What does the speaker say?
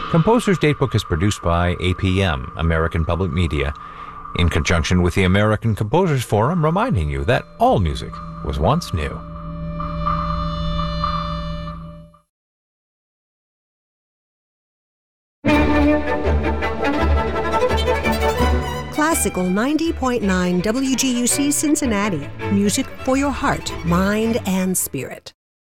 Composer's Datebook is produced by APM, American Public Media, in conjunction with the American Composers Forum, reminding you that all music was once new. Classical 90.9 WGUC Cincinnati. Music for your heart, mind, and spirit.